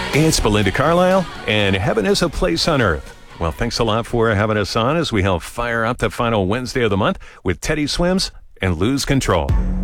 It's Belinda Carlisle, and heaven is a place on earth. Well, thanks a lot for having us on as we help fire up the final Wednesday of the month with Teddy Swims and Lose Control.